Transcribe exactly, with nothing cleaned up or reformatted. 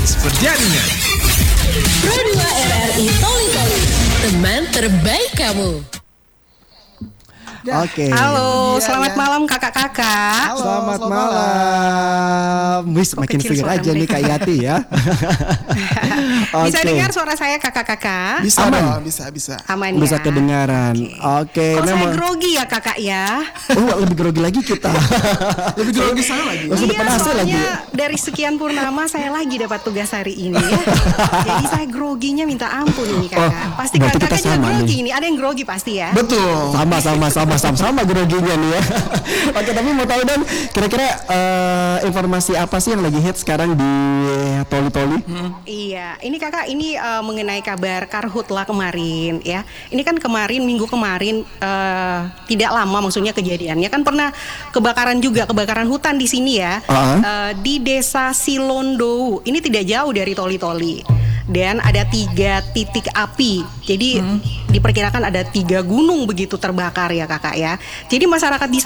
Hits berjaringan. Pro dua R R I Toli Toli, teman terbaik kamu. Ya. Oke. Halo, Ya, selamat ya. malam kakak-kakak. Halo, selamat, selamat malam. Wis makin kecil seger suara aja nih Kak Yati ya. Bisa Oke. dengar suara saya kakak-kakak? Aman. Bisa dong, bisa, bisa. Aman Bisa ya? kedengaran. Oke, Kok saya memang. grogi ya kakak ya? Oh, lebih grogi lagi kita. Lebih grogi saya lagi. Langsung Iya, depan A C lagi. soalnya dari sekian purnama saya lagi dapat tugas hari ini ya. Jadi saya groginya minta ampun ini kakak. Oh, Pasti berarti kakak kita juga sama grogi nih. ini. Ada yang grogi pasti ya? Betul. Sama sama sama sama sama groginya nih ya. Oke, tapi mau tahu dong kira-kira eh, informasi apa sih yang lagi hit sekarang di Toli Toli? Iya, ini kakak ini eh, mengenai kabar Karhutla kemarin ya. Ini kan kemarin minggu kemarin eh, tidak lama maksudnya kejadiannya kan pernah kebakaran juga kebakaran hutan di sini ya. Uh-huh. Eh, di desa Silondou. Ini tidak jauh dari Toli Toli. Dan ada tiga titik api. Jadi diperkirakan ada tiga gunung begitu terbakar ya kakak ya. Jadi masyarakat di